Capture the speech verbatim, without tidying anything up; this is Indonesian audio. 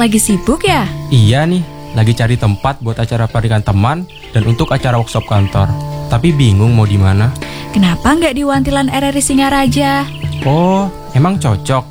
lagi sibuk ya? Iya nih, lagi cari tempat buat acara pernikahan teman dan untuk acara workshop kantor. Tapi bingung mau di mana. Kenapa nggak di Wantilan R R I Singaraja? Oh, emang cocok?